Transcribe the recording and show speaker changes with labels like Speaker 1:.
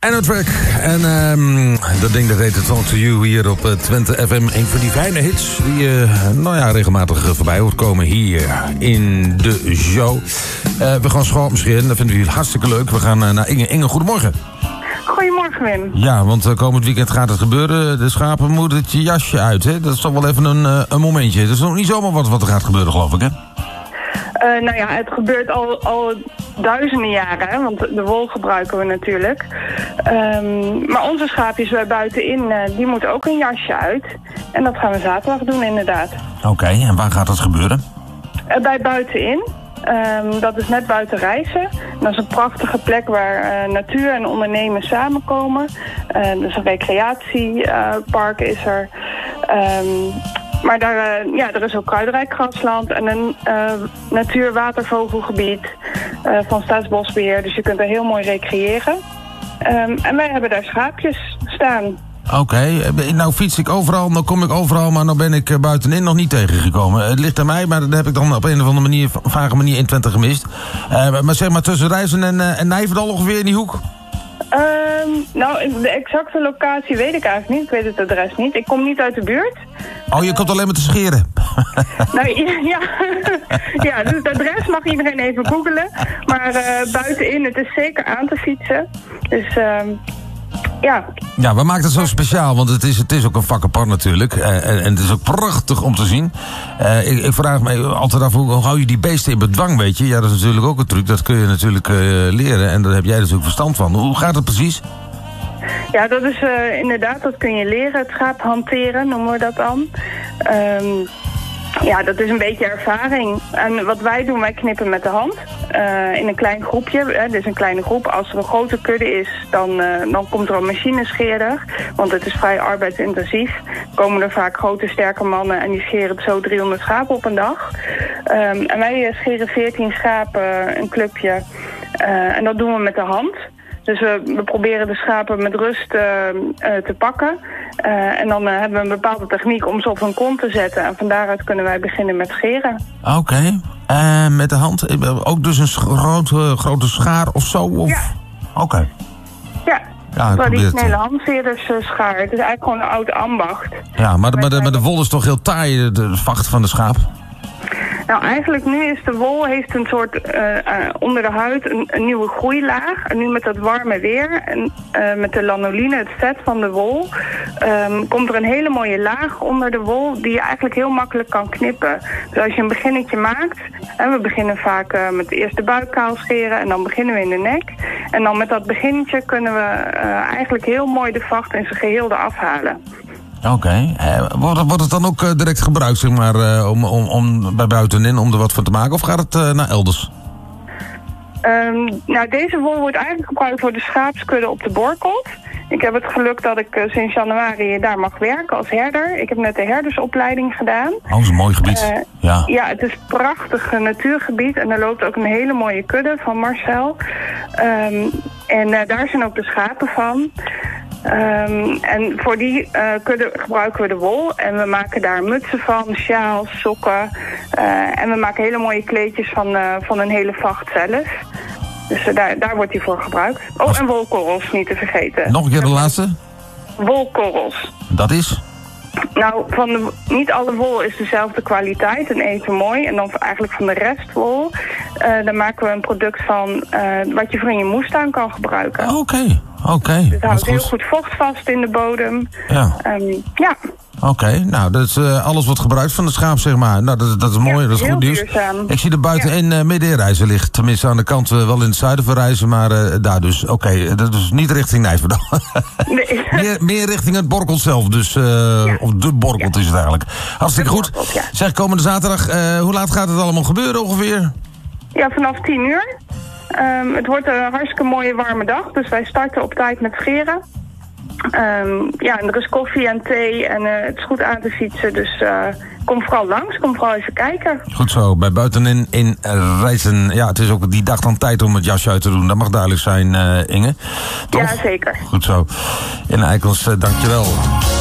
Speaker 1: Track. En dat ding dat heet Talk to You hier op Twente FM. Een van die fijne hits die regelmatig voorbij hoort komen hier in de show. We gaan schap scheren, dat vinden we hartstikke leuk. We gaan naar Inge. Inge, goedemorgen.
Speaker 2: Goedemorgen, Wim.
Speaker 1: Ja, want komend weekend gaat het gebeuren. De schapen moeten het jasje uit, hè? Dat is toch wel even een momentje. Dat is nog niet zomaar wat er gaat gebeuren, geloof ik, hè?
Speaker 2: Het gebeurt al duizenden jaren, hè, want de wol gebruiken we natuurlijk. Maar onze schaapjes bij buitenin, die moeten ook een jasje uit. En dat gaan we zaterdag doen, inderdaad.
Speaker 1: Oké, en waar gaat dat gebeuren?
Speaker 2: Bij buitenin. Dat is net buiten Rijssen. Dat is een prachtige plek waar natuur en ondernemen samenkomen. Dus een recreatiepark is er. Maar er is ook kruidrijk grasland en een natuur-watervogelgebied van Staatsbosbeheer. Dus je kunt er heel mooi recreëren. En wij hebben daar schaapjes staan.
Speaker 1: Oké, nou fiets ik overal, nou kom ik overal, maar nou ben ik buitenin nog niet tegengekomen. Het ligt aan mij, maar dat heb ik dan op een of andere manier, vage manier in Twente gemist. Maar zeg maar tussen Rijssen en Nijverdal ongeveer in die hoek?
Speaker 2: De exacte locatie weet ik eigenlijk niet. Ik weet het adres niet. Ik kom niet uit de buurt.
Speaker 1: Oh, je komt alleen maar te scheren?
Speaker 2: Ja, dus het adres mag iedereen even googlen. Maar buitenin, het is zeker aan te fietsen. Dus ja. Ja,
Speaker 1: wat maakt het zo speciaal? Want het is ook een vak apart natuurlijk. En het is ook prachtig om te zien. Ik vraag me altijd af, hoe hou je die beesten in bedwang, weet je? Ja, dat is natuurlijk ook een truc. Dat kun je natuurlijk leren. En daar heb jij natuurlijk verstand van. Hoe gaat het precies?
Speaker 2: Ja, dat is inderdaad, dat kun je leren. Het schaap hanteren, noemen we dat dan. Dat is een beetje ervaring. En wat wij doen, wij knippen met de hand. In een klein groepje, dus een kleine groep. Als er een grote kudde is, dan komt er een machinescheerder. Want het is vrij arbeidsintensief. Komen er vaak grote, sterke mannen en die scheren zo 300 schapen op een dag. En wij scheren 14 schapen, een clubje. En dat doen we met de hand. Dus we proberen de schapen met rust te pakken. En dan hebben we een bepaalde techniek om ze op hun kont te zetten. En van daaruit kunnen wij beginnen met scheren. Oké.
Speaker 1: Met de hand? Ook dus een grote schaar of zo? Of?
Speaker 2: Ja.
Speaker 1: Oké.
Speaker 2: Ja, traditionele handveerdersschaar. Het is eigenlijk gewoon een oud ambacht.
Speaker 1: Ja, maar de wol is toch heel taai, de vacht van de schaap?
Speaker 2: Nou, eigenlijk nu is de wol heeft een soort onder de huid een nieuwe groeilaag. En nu met dat warme weer en met de lanoline, het vet van de wol, komt er een hele mooie laag onder de wol die je eigenlijk heel makkelijk kan knippen. Dus als je een beginnetje maakt, en we beginnen vaak met eerst de buik kaal scheren en dan beginnen we in de nek. En dan met dat beginnetje kunnen we eigenlijk heel mooi de vacht in zijn geheel eraf halen.
Speaker 1: Oké. Wordt het dan ook direct gebruikt, zeg maar, om bij buitenin om er wat van te maken? Of gaat het naar elders?
Speaker 2: Deze wol wordt eigenlijk gebruikt voor de schaapskudde op de Borkelt. Ik heb het geluk dat ik sinds januari daar mag werken als herder. Ik heb net de herdersopleiding gedaan.
Speaker 1: Oh, dat is een mooi gebied.
Speaker 2: Ja, het is een prachtig natuurgebied. En er loopt ook een hele mooie kudde van Marcel. Daar zijn ook de schapen van. En voor die kudde gebruiken we de wol. En we maken daar mutsen van, sjaals, sokken. En we maken hele mooie kleedjes van een hele vacht zelf. Dus daar wordt die voor gebruikt. Oh, en wolkorrels, niet te vergeten.
Speaker 1: Nog een keer de laatste?
Speaker 2: Wolkorrels.
Speaker 1: Dat is?
Speaker 2: Nou, niet alle wol is dezelfde kwaliteit en even mooi. En dan eigenlijk van de restwol, daar maken we een product van wat je voor in je moestuin kan gebruiken.
Speaker 1: Oké.
Speaker 2: Dus het houdt heel goed vocht vast in de bodem.
Speaker 1: Ja. Oké, nou, dat is alles wordt gebruikt van de schaap, zeg maar. Nou, dat is mooi,
Speaker 2: ja,
Speaker 1: dat is goed nieuws.
Speaker 2: Duurzaam.
Speaker 1: Ik zie er buiten in midden in Rijssen ligt. Tenminste, aan de kant wel in het zuiden van Rijssen, maar daar dus. Oké, dat is niet richting Nijverdal. Nee. meer richting het Borkelt zelf, dus. Of de Borkelt is het eigenlijk. Hartstikke goed.
Speaker 2: Borkelt, ja.
Speaker 1: Zeg, komende zaterdag, hoe laat gaat het allemaal gebeuren ongeveer?
Speaker 2: Ja, vanaf 10:00. Het wordt een hartstikke mooie warme dag, dus wij starten op tijd met scheren. En er is koffie en thee en het is goed aan te fietsen, dus kom vooral langs, kom vooral even kijken. Goed
Speaker 1: zo, bij buitenin in Rijssen. Ja, het is ook die dag dan tijd om het jasje uit te doen, dat mag duidelijk zijn, Inge. Toch?
Speaker 2: Ja, zeker.
Speaker 1: Goed zo. In Eikels, dankjewel.